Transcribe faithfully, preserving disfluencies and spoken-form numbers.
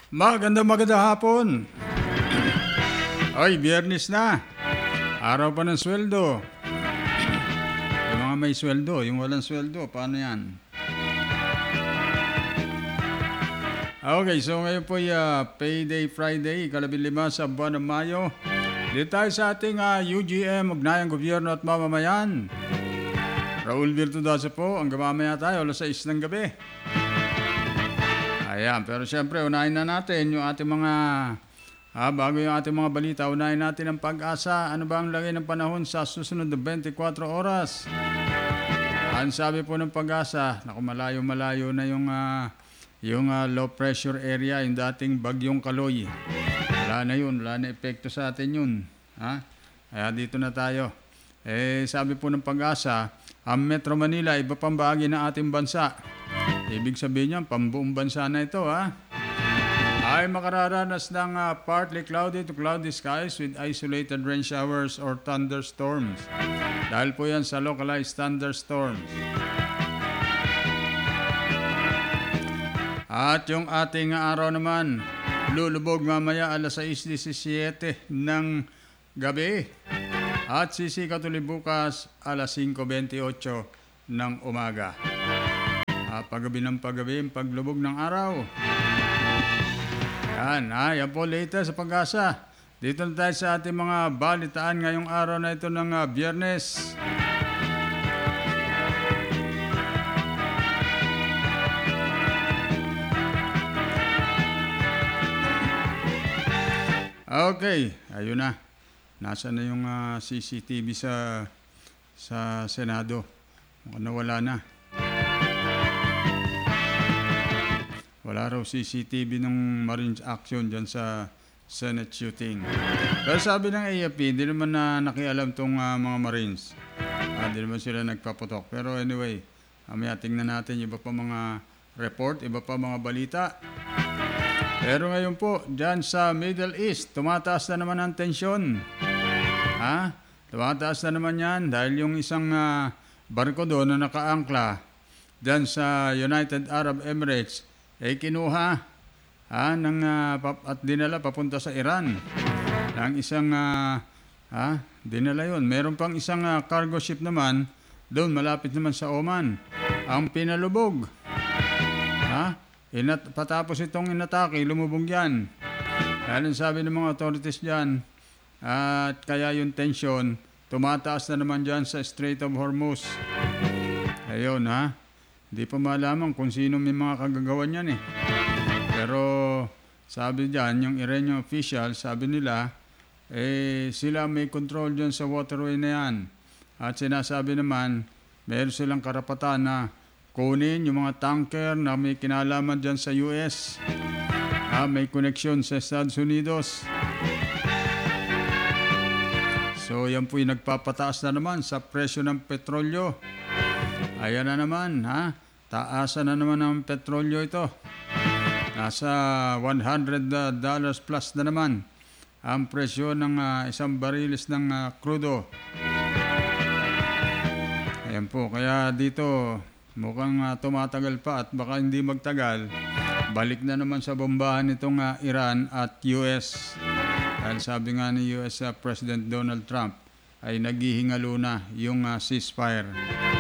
Magandang magandang hapon. Ay, biyernes na. Araw pa ng sweldo. Yung mga may sweldo, yung walang sweldo, paano yan? Okay, so ngayon po ay uh, Payday Friday, ikalabing lima sa buwan ng Mayo. Dito tayo sa ating uh, U G M, Ugnayang Gobyerno at Mamamayan. Raul Virtudoso po, ang gamamaya tayo, alas sais ng gabi. Ayan, pero siyempre, unahin na natin yung ating mga, ah, bago yung ating mga balita, unahin natin ang pag-asa. Ano ba ang lagay ng panahon sa susunod na twenty-four oras? Ang sabi po ng pag-asa, naku, malayo-malayo na yung, uh, yung uh, low pressure area, yung dating bagyong Kaloy. Wala na yun, wala na epekto sa atin yun. Ha? Kaya dito na tayo. Eh, sabi po ng pag-asa, ang Metro Manila, iba pang bahagi ng ating bansa. Ibig sabihin niyan, pambuong bansa na ito, ha? Ay makararanas ng uh, partly cloudy to cloudy skies with isolated rain showers or thunderstorms. Dahil po yan sa localized thunderstorms. At yung ating araw naman, lulubog mamaya alas sais diecisiete ng gabi. At sisikat ulit bukas alas singko beintiocho ng umaga. Ah, paggabi ng paggabi, paglubog ng araw. Yan, ah, yan po later sa pag-asa. Dito na tayo sa ating mga balitaan ngayong araw na ito ng uh, Biyernes. Okay, ayun na. Nasa na yung uh, C C T V sa sa Senado. Mukhang nawala na. Wala raw C C T V ng Marines action dyan sa Senate shooting. Pero sabi ng A F P, hindi naman na nakialam tong uh, mga Marines. Hindi uh, naman sila nagpaputok. Pero anyway, mamaya tingnan natin iba pa mga report, iba pa mga balita. Pero ngayon po, dyan sa Middle East, tumataas na naman ang tensyon. Ha? Tumataas na naman yan dahil yung isang uh, barko doon na nakaangkla dyan sa United Arab Emirates, eh kinuha ha, ng, uh, at dinala papunta sa Iran. Ang isang, uh, ha, dinala yun. Meron pang isang uh, cargo ship naman, doon malapit naman sa Oman. Ang pinalubog. Ha? Inat, patapos itong inatake, lumubog yan. Dahil sabi ng mga authorities dyan, at kaya yung tension, tumataas na naman dyan sa Strait of Hormuz. Ayun ha. Hindi pa malaman kung sino may mga kagagawan yan eh. Pero sabi dyan, yung Iranian official, sabi nila, eh sila may control dyan sa waterway na yan. At sinasabi naman, meron silang karapatan na kunin yung mga tanker na may kinalaman dyan sa U S. Ah, may koneksyon sa Estados Unidos. So yan po yung nagpapataas na naman sa presyo ng petrolyo. Ayan na naman, ha? Taasan na naman ang petrolyo ito. Nasa one hundred dollars plus na naman ang presyo ng uh, isang bariles ng uh, crudo. Ayan po, kaya dito mukhang uh, tumatagal pa at baka hindi magtagal. Balik na naman sa bombahan itong uh, Iran at U S. Dahil sabi nga ni U S uh, President Donald Trump ay naghihingalo na yung uh, ceasefire.